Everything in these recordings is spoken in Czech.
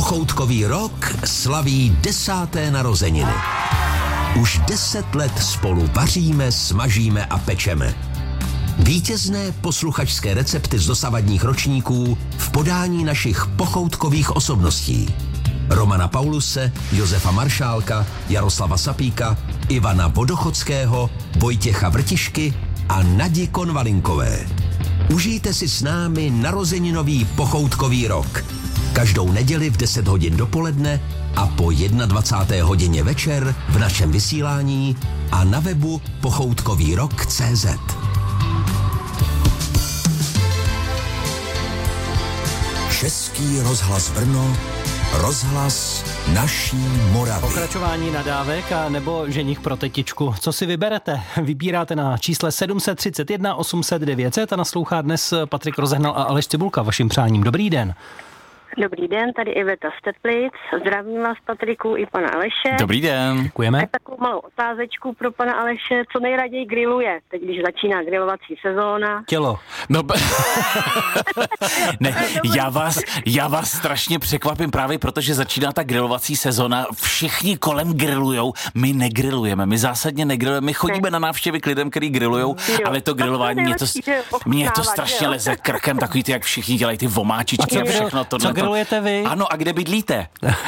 Pochoutkový rok slaví 10. narozeniny. Už 10 let spolu vaříme, smažíme a pečeme. Vítězné posluchačské recepty z dosavadních ročníků v podání našich pochoutkových osobností. Romana Pauluse, Josefa Maršálka, Jaroslava Sapíka, Ivana Vodochodského, Vojtěcha Vrtišky a Nadi Konvalinkové. Užijte si s námi narozeninový pochoutkový rok. Každou neděli v 10 hodin dopoledne a po 21. hodině večer v našem vysílání a na webu pochoutkovýrok.cz. Český rozhlas Brno, rozhlas naší Moravy. Pokračování nadávek a nebo ženich pro tetičku. Co si vyberete? Vybíráte na čísle 731 800 900 a naslouchá dnes Patrik Rozehnal a Aleš Cibulka. Vaším přáním. Dobrý den. Dobrý den, tady Iveta z Teplic. Zdravím vás, Patriku, i pana Aleše. Dobrý den. Děkujeme. A takovou malou otázečku pro pana Aleše. Co nejraději grilluje, teď když začíná grilovací sezóna? Tělo. No, ne, já vás strašně překvapím právě, protože začíná ta grilovací sezona. Všichni kolem grillujou, my negrillujeme, my zásadně negrillujeme, my chodíme na návštěvy k lidem, který grillujou, ale to grilování mě to strašně leze krkem, takový ty, jak všichni dělají ty vomáčičky a všechno tohle. Grillujete vy? Ano, a kde bydlíte?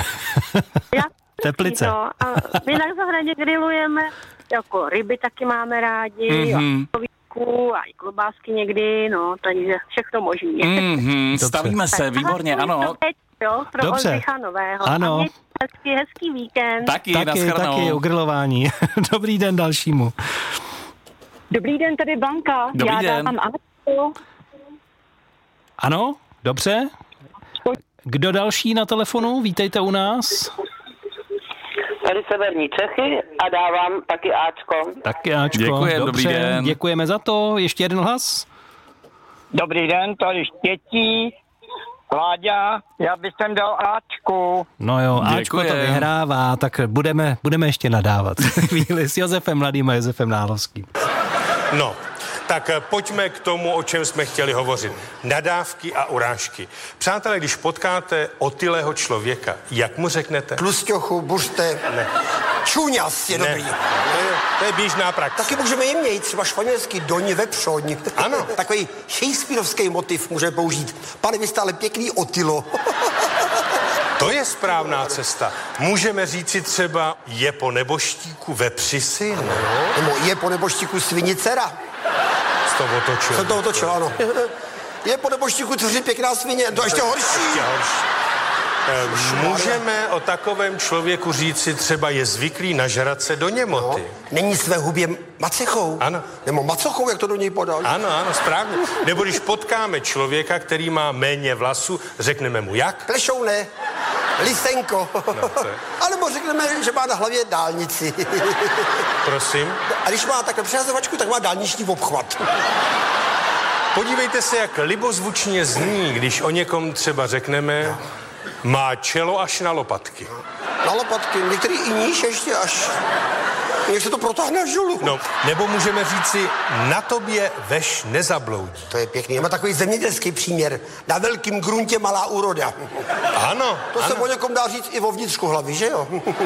Já Teplice. No, a my na zahradě grillujeme, jako ryby taky máme rádi, a i klobásky někdy, no, takže všechno možný. Stavíme se, výborně, ano. Pro Dobře. Oldřicha Nového. Ano. A hezký víkend. Taky, o grilování. Dobrý den dalšímu. Dobrý den, tady Blanka. Dobrý Já den. dávám Ačko. Ano, dobře. Kdo další na telefonu? Vítejte u nás. Tady severní Čechy a dávám taky Ačko. Taky Ačko. Děkujem, dobře, dobrý den. Děkujeme za to. Ještě jeden hlas. Dobrý den, tady Štětí, Láďa, já bych sem dal Ačku. No jo, Ačko to Děkujem. vyhrává, tak budeme ještě nadávat. Chvíli s Josefem Mladým a Josefem Nálovským. No, tak pojďme k tomu, o čem jsme chtěli hovořit. Nadávky a urážky. Přátelé, když potkáte otylého člověka, jak mu řeknete? Tlusťochu, buřte, Ne. čuňas je Ne. dobrý. To je běžná praxe. Taky můžeme jim mějit, třeba španělský doň vepřoň. Ano. Takový shakespearovský motiv může použít. Pane, vy jste ale pěkný Otylo. To je správná cesta. Můžeme říci třeba je po neboštíku vepři syn. Nebo je po neboštíku svině dcera. Z toho otočil. Jsem to otočil, ano. Je po neboštíku dceři pěkná svině, to ještě horší. Ještě horší. Můžeme o takovém člověku říci třeba je zvyklý nažrat se do němoty. Není své hubě macechou. Ano. Nebo macochou, jak to do něj podal. Ano, správně. Nebo když potkáme člověka, který má méně vlasů, řekneme mu jak? Plešouné, lisenko. No, to je. A nebo řekneme, že má na hlavě dálnici. Prosím. A když má takhle přehazovačku, tak má dálniční obchvat. Podívejte se, jak libozvučně zní, když o někom třeba řekneme, má čelo až na lopatky. Na lopatky, některý i níž ještě až... Jak se to protáhne až dolů. No, nebo můžeme říci, na tobě veš nezabloudí. To je pěkný. Má takový zemědělský příměr. Na velkým gruntě malá úroda. Ano, To ano. se o někom dá říct i o vnitřku hlavy, že jo?